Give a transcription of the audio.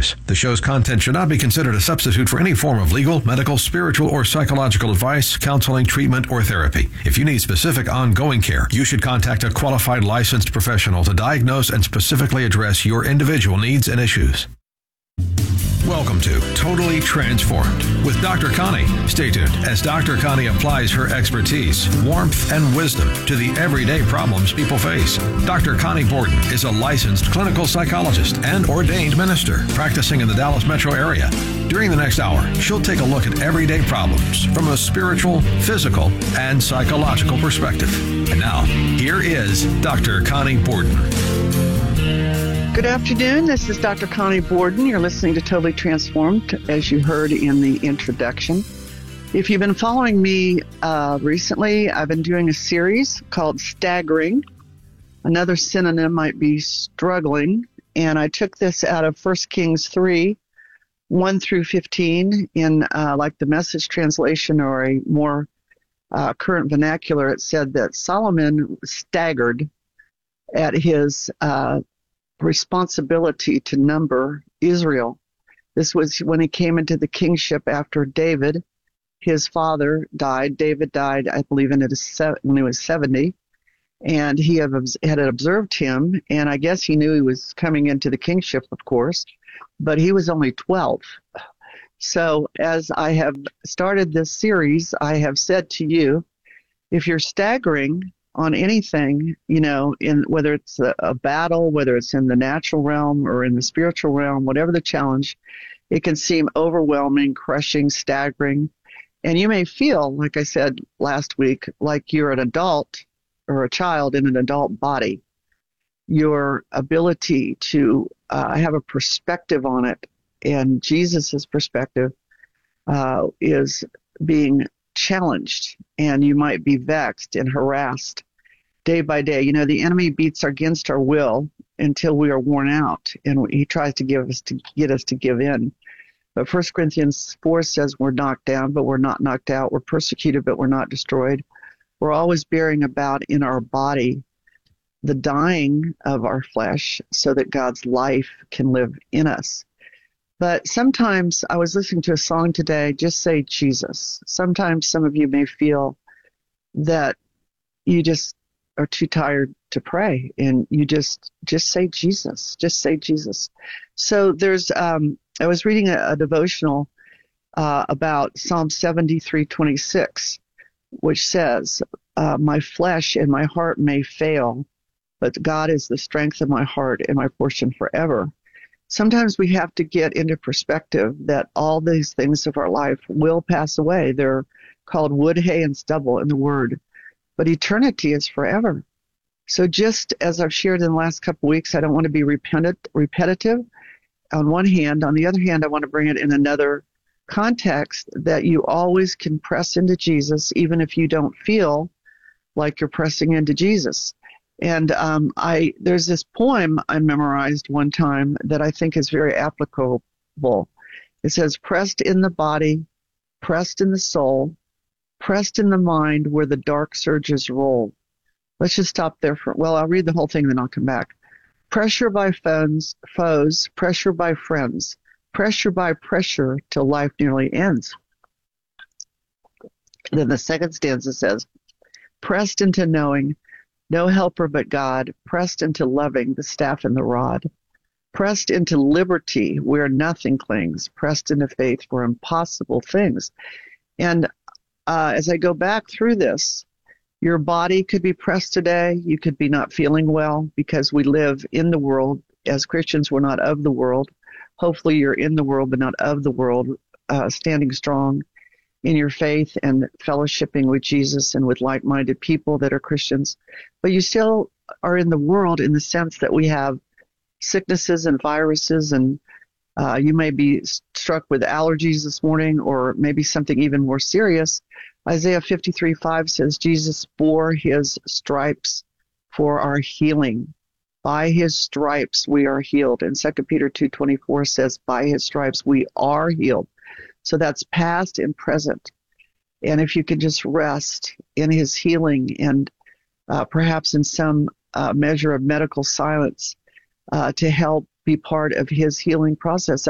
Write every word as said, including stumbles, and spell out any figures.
issues. The show's content should not be considered a substitute for any form of legal, medical, spiritual, or psychological advice, counseling, treatment, or therapy. If you need specific ongoing care, you should contact a qualified licensed professional to diagnose and specifically address your individual needs and issues. Welcome to Totally Transformed with Doctor Connie. Stay tuned as Doctor Connie applies her expertise, warmth, and wisdom to the everyday problems people face. Doctor Connie Borden is a licensed clinical psychologist and ordained minister practicing in the Dallas metro area. During the next hour, she'll take a look at everyday problems from a spiritual, physical, and psychological perspective. And now, here is Doctor Connie Borden. Good afternoon. This is Doctor Connie Borden. You're listening to Totally Transformed, as you heard in the introduction. If you've been following me uh, recently, I've been doing a series called Staggering. Another synonym might be struggling. And I took this out of First Kings three, one through fifteen, in uh, like the Message translation or a more uh, current vernacular. It said that Solomon staggered at his uh responsibility to number Israel. This was when he came into the kingship after David. His father died. David died, I believe, in his, when he was seventy, and he had, had observed him, and I guess he knew he was coming into the kingship, of course, but he was only twelve. So as I have started this series, I have said to you, if you're staggering on anything, you know, in whether it's a, a battle, whether it's in the natural realm or in the spiritual realm, whatever the challenge, it can seem overwhelming, crushing, staggering. And you may feel, like I said last week, like you're an adult or a child in an adult body. Your ability to uh, have a perspective on it, and Jesus's perspective uh, is being challenged, and you might be vexed and harassed day by day. You know, the enemy beats against our will until we are worn out, and he tries to give us to get us to give in. But First Corinthians four says we're knocked down, but we're not knocked out. We're persecuted, but we're not destroyed. We're always bearing about in our body the dying of our flesh so that God's life can live in us. But sometimes, I was listening to a song today, Just Say Jesus. Sometimes some of you may feel that you just are too tired to pray, and you just, just say Jesus, just say Jesus. So there's, um, I was reading a, a devotional uh, about Psalm seventy-three twenty-six, which says, uh, my flesh and my heart may fail, but God is the strength of my heart and my portion forever. Sometimes we have to get into perspective that all these things of our life will pass away. They're called wood, hay, and stubble in the Word. But eternity is forever. So just as I've shared in the last couple of weeks, I don't want to be repentant, repetitive on one hand. On the other hand, I want to bring it in another context that you always can press into Jesus, even if you don't feel like you're pressing into Jesus. And um, I there's this poem I memorized one time that I think is very applicable. It says, pressed in the body, pressed in the soul, pressed in the mind where the dark surges roll. Let's just stop there for, well, I'll read the whole thing, then I'll come back. Pressure by foes, foes, pressure by friends, pressure by pressure till life nearly ends. Then the second stanza says, pressed into knowing, no helper but God, pressed into loving the staff and the rod, pressed into liberty where nothing clings, pressed into faith for impossible things. And uh, as I go back through this, your body could be pressed today. You could be not feeling well because we live in the world. As Christians, we're not of the world. Hopefully you're in the world, but not of the world, uh, standing strong in your faith and fellowshipping with Jesus and with like-minded people that are Christians. But you still are in the world in the sense that we have sicknesses and viruses, and uh, you may be struck with allergies this morning, or maybe something even more serious. Isaiah fifty-three five says, Jesus bore his stripes for our healing. By his stripes we are healed. And Second Peter two twenty-four says, by his stripes we are healed. So that's past and present. And if you can just rest in his healing and uh, perhaps in some uh, measure of medical silence uh, to help be part of his healing process.